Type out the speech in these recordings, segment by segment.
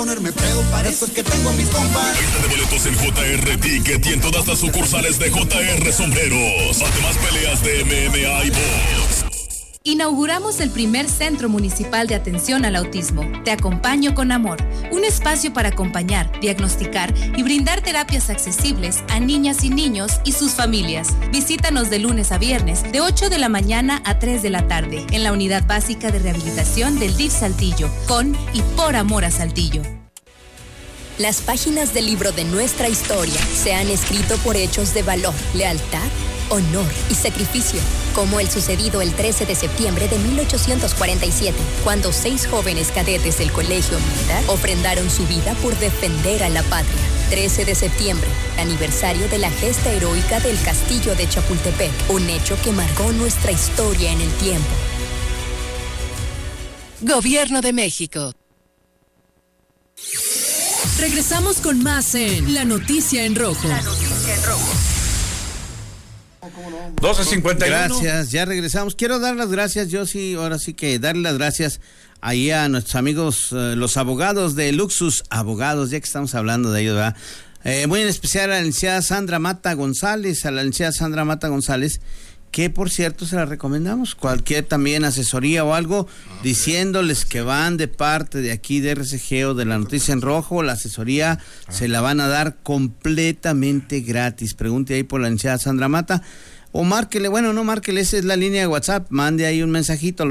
ponerme pedo, para eso es que tengo a mis compas. Venta de boletos en JR Ticket y en todas las sucursales de JR Sombreros. Además, peleas de MMA y box. Inauguramos el primer Centro Municipal de Atención al Autismo. Te acompaño con amor. Un espacio para acompañar, diagnosticar y brindar terapias accesibles a niñas y niños y sus familias. Visítanos de lunes a viernes, de 8 de la mañana a 3 de la tarde, en la Unidad Básica de Rehabilitación del DIF Saltillo, con y por amor a Saltillo. Las páginas del libro de nuestra historia se han escrito por hechos de valor, lealtad, honor y sacrificio, como el sucedido el 13 de septiembre de 1847, cuando 6 jóvenes cadetes del Colegio Militar ofrendaron su vida por defender a la patria. 13 de septiembre, aniversario de la gesta heroica del Castillo de Chapultepec, un hecho que marcó nuestra historia en el tiempo. Gobierno de México. Regresamos con más en La Noticia en Rojo. La Noticia en Rojo. 12:51. Gracias, ya regresamos. Quiero dar las gracias, yo sí, ahora sí que darle las gracias ahí a nuestros amigos, los abogados de Luxus Abogados, ya que estamos hablando de ellos, ¿verdad? Muy en especial a la licenciada Sandra Mata González, que por cierto se la recomendamos, cualquier también asesoría o algo, diciéndoles que van de parte de aquí de RCG o de La Noticia en Rojo, la asesoría se la van a dar completamente gratis. Pregunte ahí por la licenciada Sandra Mata, o márquele, esa es la línea de WhatsApp, mande ahí un mensajito al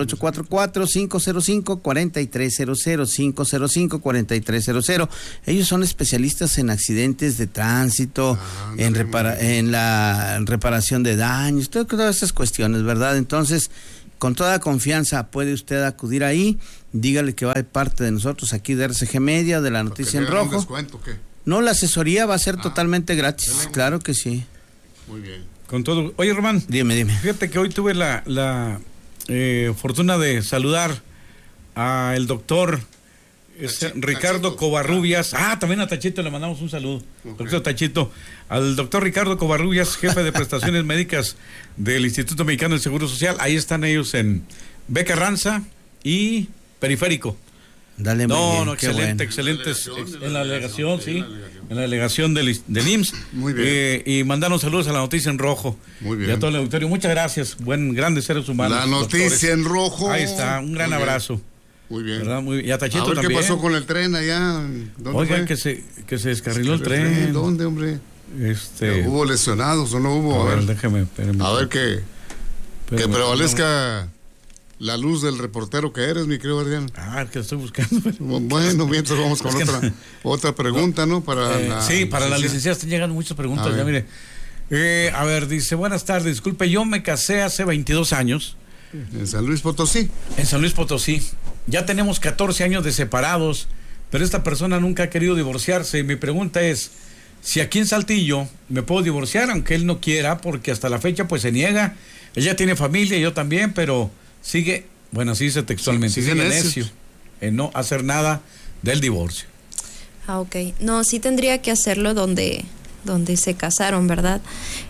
844-505-4300, 505-4300. Ellos son especialistas en accidentes de tránsito, en la reparación de daños, todas esas cuestiones, ¿verdad? Entonces, con toda confianza puede usted acudir ahí, dígale que va de parte de nosotros aquí de RCG Media, de La Noticia en Rojo. ¿Descuento, qué? No, la asesoría va a ser totalmente gratis, claro que sí. Muy bien. Con todo. Oye, Román. Dime. Fíjate que hoy tuve la fortuna de saludar al doctor Ricardo Covarrubias. También a Tachito le mandamos un saludo. Okay. Doctor Tachito. Al doctor Ricardo Covarrubias, jefe de prestaciones médicas del Instituto Mexicano del Seguro Social. Ahí están ellos en Beca Ranza y Periférico. Dale, excelente, en la delegación, sí, en la delegación del IMSS. Muy bien. Y mandaron saludos a La Noticia en Rojo. Muy bien. Y a todo el auditorio, muchas gracias, grandes seres humanos. La Noticia doctores. En Rojo. Ahí está, un gran abrazo. Muy bien. ¿Verdad? Y a Tachito también. ¿Qué pasó con el tren allá? Oigan, que se descarriló el tren. ¿Dónde, hombre? ¿Hubo lesionados o no hubo? A ver, espérame. A ver que prevalezca la luz del reportero que eres, mi querido Adrián. Que estoy buscando. Bueno, mientras vamos con otra pregunta, ¿no? Para la licenciada están llegando muchas preguntas. Ya mire. A ver, dice, buenas tardes, disculpe, yo me casé hace 22 años. ¿En San Luis Potosí? En San Luis Potosí. Ya tenemos 14 años de separados, pero esta persona nunca ha querido divorciarse. Y mi pregunta es, si aquí en Saltillo me puedo divorciar, aunque él no quiera, porque hasta la fecha pues se niega. Ella tiene familia, yo también, pero sigue, así dice textualmente, sigue necio en no hacer nada del divorcio. Ok. No, sí tendría que hacerlo donde se casaron, ¿verdad?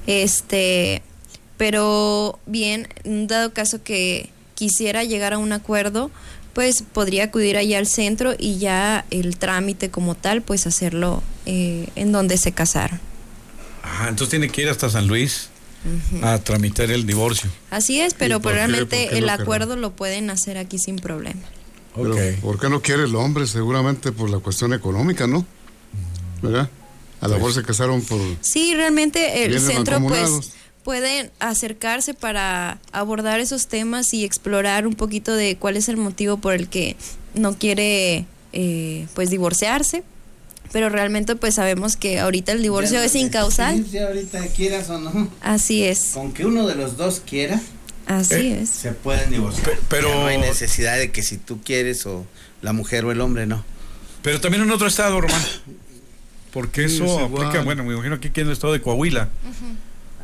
Pero bien, en dado caso que quisiera llegar a un acuerdo, pues podría acudir allá al centro y ya el trámite como tal, pues hacerlo en donde se casaron. Entonces tiene que ir hasta San Luis a tramitar el divorcio. Así es, pero probablemente el acuerdo lo pueden hacer aquí sin problema. Okay. ¿Por qué no quiere el hombre? Seguramente por la cuestión económica, ¿no? ¿Verdad? A lo mejor se casaron por... Sí, realmente el centro pues pueden acercarse para abordar esos temas y explorar un poquito de cuál es el motivo por el que no quiere pues divorciarse. Pero realmente pues sabemos que ahorita el divorcio es incausal. Si ahorita quieras o no. Así es. Con que uno de los dos quiera. Así es. Se pueden divorciar. Pero no hay necesidad de que si tú quieres o la mujer o el hombre, no. Pero también en otro estado, Román. Porque eso aplica, me imagino aquí en el estado de Coahuila.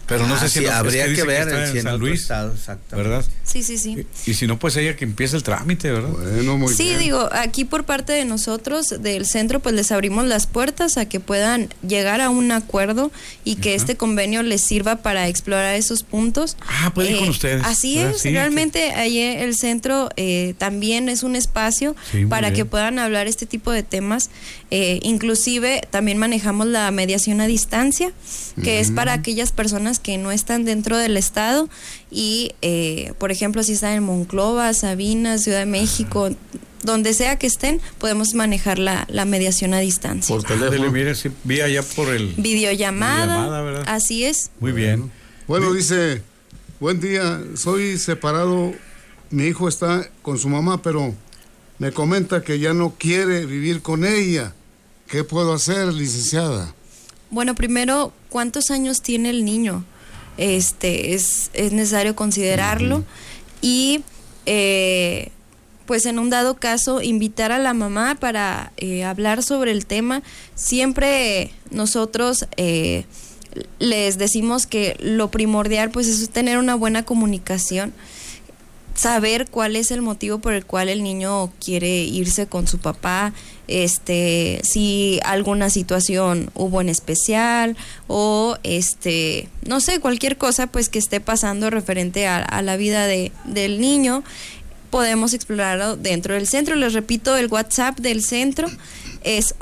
Pero no sé si habría que ver en San Luis, estado, ¿verdad? Sí. Y si no, pues ella que empiece el trámite, ¿verdad? Bueno, muy bien. Sí, digo, aquí por parte de nosotros, del centro, pues les abrimos las puertas a que puedan llegar a un acuerdo y que este convenio les sirva para explorar esos puntos. Puede ir con ustedes. Así es, sí, realmente ahí el centro también es un espacio para que puedan hablar este tipo de temas. Inclusive también manejamos la mediación a distancia, que es para aquellas personas que no están dentro del estado y, por ejemplo, si están en Monclova, Sabinas, Ciudad de México, donde sea que estén, podemos manejar la mediación a distancia. Por teléfono. Mire, sí, vía ya por el... Videollamada, ¿verdad? Así es. Muy bien. Bueno, dice, buen día, soy separado, mi hijo está con su mamá, pero me comenta que ya no quiere vivir con ella. ¿Qué puedo hacer, licenciada? Bueno, primero, ¿cuántos años tiene el niño? Es necesario considerarlo y pues en un dado caso invitar a la mamá para hablar sobre el tema. Siempre nosotros les decimos que lo primordial pues es tener una buena comunicación, saber cuál es el motivo por el cual el niño quiere irse con su papá, si alguna situación hubo en especial o no sé, cualquier cosa pues que esté pasando referente a la vida del niño, podemos explorarlo dentro del centro. Les repito, el WhatsApp del centro es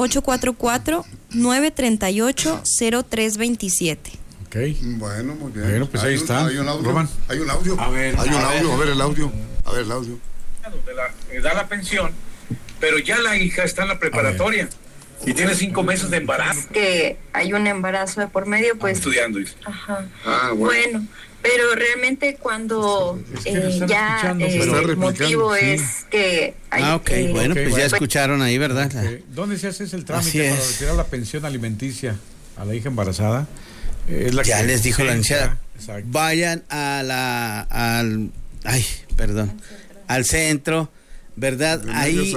844-938-0327. Okay. Bueno, muy bien. Bueno, pues ahí está. Hay un audio. Roman. Hay un audio. A ver, a ver el audio. Da la pensión, pero ya la hija está en la preparatoria y tiene 5 meses de embarazo. Que hay un embarazo de por medio, pues. Estudiando. Ajá. Bueno. Pero realmente cuando ya el motivo es que hay, bueno, pues ya escucharon ahí, ¿verdad? ¿Dónde se hace el trámite para retirar la pensión alimenticia a la hija embarazada? Ya les dijo la licenciada. Vayan al centro, ¿verdad? Ahí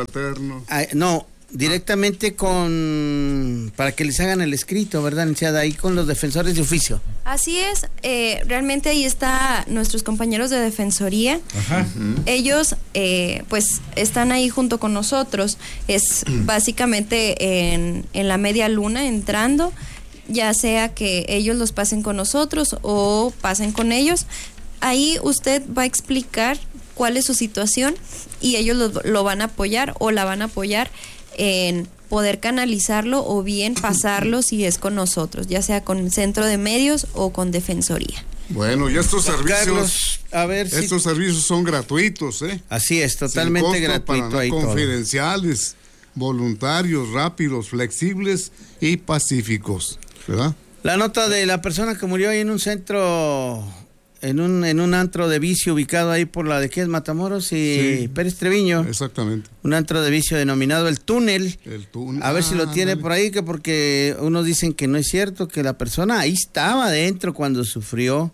directamente para que les hagan el escrito, ¿verdad, licenciada? Ahí con los defensores de oficio. Así es, realmente ahí está nuestros compañeros de defensoría. Ajá. Ellos pues están ahí junto con nosotros. Es básicamente en la media luna entrando, ya sea que ellos los pasen con nosotros o pasen con ellos. Ahí usted va a explicar cuál es su situación y ellos lo van a apoyar o la van a apoyar en poder canalizarlo o bien pasarlo si es con nosotros, ya sea con el centro de medios o con defensoría. Bueno, y estos servicios, Carlos, estos servicios son gratuitos, ¿eh? Así es, totalmente gratuito, para ahí confidenciales, voluntarios, rápidos, flexibles y pacíficos, ¿verdad? La nota de la persona que murió ahí en un centro, en un antro de vicio ubicado ahí por la de ¿qué es? Matamoros y Pérez Treviño. Exactamente. Un antro de vicio denominado El Túnel. A ver si lo tiene por ahí, que porque unos dicen que no es cierto, que la persona ahí estaba adentro cuando sufrió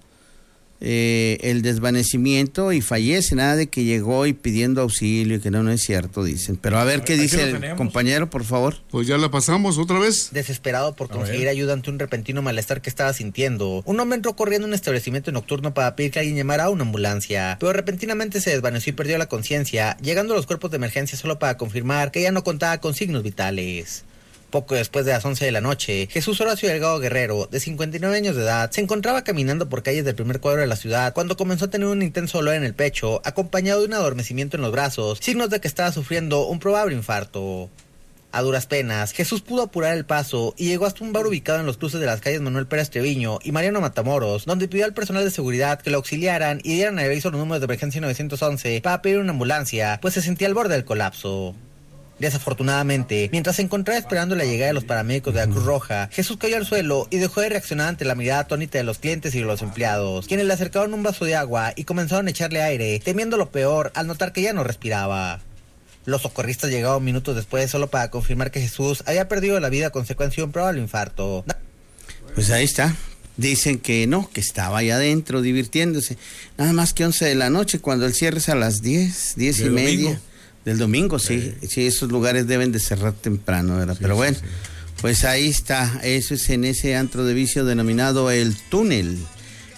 el desvanecimiento y fallece, nada de que llegó y pidiendo auxilio, que no es cierto, dicen. Pero a ver qué dice el compañero, por favor. Pues ya la pasamos otra vez. Desesperado por conseguir ayuda ante un repentino malestar que estaba sintiendo, un hombre entró corriendo a un establecimiento nocturno para pedir que alguien llamara a una ambulancia, pero repentinamente se desvaneció y perdió la conciencia, llegando a los cuerpos de emergencia solo para confirmar que ya no contaba con signos vitales. Poco después de las 11 de la noche, Jesús Horacio Delgado Guerrero, de 59 años de edad, se encontraba caminando por calles del primer cuadro de la ciudad cuando comenzó a tener un intenso dolor en el pecho, acompañado de un adormecimiento en los brazos, signos de que estaba sufriendo un probable infarto. A duras penas, Jesús pudo apurar el paso y llegó hasta un bar ubicado en los cruces de las calles Manuel Pérez Treviño y Mariano Matamoros, donde pidió al personal de seguridad que lo auxiliaran y dieran aviso a los números de emergencia 911 para pedir una ambulancia, pues se sentía al borde del colapso. Desafortunadamente, mientras se encontraba esperando la llegada de los paramédicos de la Cruz Roja, Jesús cayó al suelo y dejó de reaccionar ante la mirada atónita de los clientes y de los empleados, quienes le acercaron un vaso de agua y comenzaron a echarle aire, temiendo lo peor al notar que ya no respiraba. Los socorristas llegaron minutos después solo para confirmar que Jesús había perdido la vida a consecuencia de un probable infarto. Pues ahí está. Dicen que no, que estaba allá adentro divirtiéndose. Nada más que 11 de la noche, cuando el cierre es a las 10 y media. Del domingo, sí, esos lugares deben de cerrar temprano, ¿verdad? Pero bueno, pues ahí está, eso es en ese antro de vicio denominado El Túnel.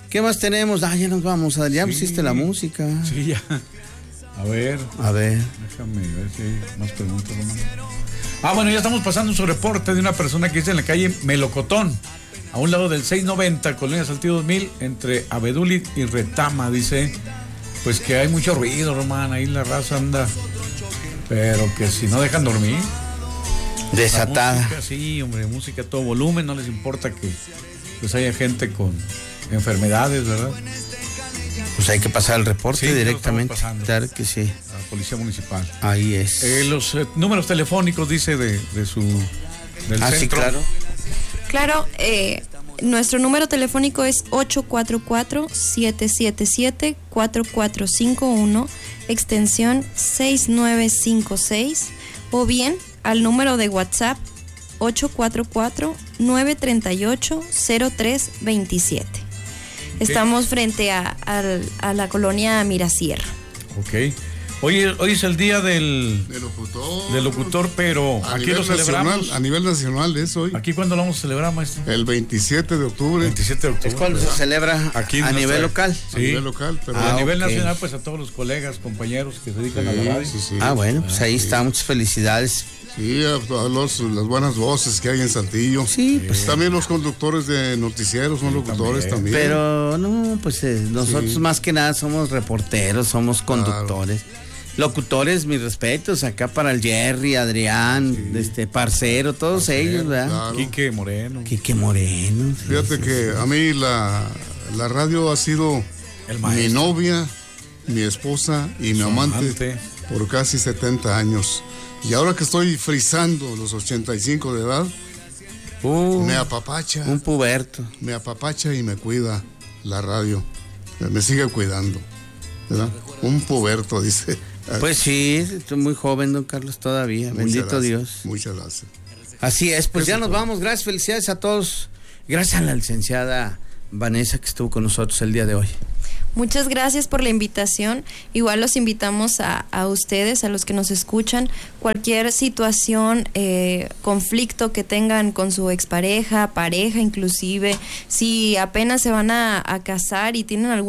¿Qué más tenemos? Ya nos vamos. Ya pusiste la música. Sí, ya. A ver. Déjame ver si hay más preguntas, Román. Bueno, ya estamos pasando un reporte de una persona que dice en la calle Melocotón, a un lado del 690, Colonia Saltillo 2000, entre Abedul y Retama. Dice, pues que hay mucho ruido, Román, ahí la raza anda, pero que si no dejan dormir. Desatada. Música, sí, hombre, música a todo volumen, no les importa que pues haya gente con enfermedades, ¿verdad? Pues hay que pasar el reporte directamente. Claro que sí. A la Policía Municipal. Ahí es. Los números telefónicos, dice, del centro. Sí, claro. Claro, nuestro número telefónico es 844-777-4451, extensión 6956, o bien al número de WhatsApp 844-938-0327. Estamos frente a la colonia Mirasierra. Ok. Hoy es el día del locutor, pero aquí lo celebramos. A nivel nacional es hoy. ¿Aquí cuándo lo vamos a celebrar, maestro? El 27 de octubre. 27 de octubre. ¿Es cuando se celebra aquí a nivel local? Sí. A nivel local. Pero a nivel nacional, pues a todos los colegas, compañeros que se dedican a la radio. Sí. Bueno, pues ahí está. Muchas felicidades. Sí, a las buenas voces que hay en Saltillo. Sí, pues también los conductores de noticieros son locutores también. Pero no, pues nosotros más que nada somos reporteros, somos conductores. Locutores, mis respetos, acá para el Jerry, Adrián, Parcero, todos ellos, ¿verdad? Claro. Quique Moreno. Fíjate que a mí la radio ha sido mi novia, mi esposa y mi amante por casi 70 años. Y ahora que estoy frisando los 85 de edad, me apapacha. Un puberto. Me apapacha y me cuida la radio. Me sigue cuidando, ¿verdad? Un puberto, dice. Pues sí, estoy muy joven, don Carlos, todavía. Bendito Dios. Muchas gracias. Así es, pues ya nos vamos. Gracias, felicidades a todos. Gracias a la licenciada Vanessa que estuvo con nosotros el día de hoy. Muchas gracias por la invitación. Igual los invitamos a ustedes, a los que nos escuchan. Cualquier situación, conflicto que tengan con su expareja, pareja inclusive, si apenas se van a casar y tienen algún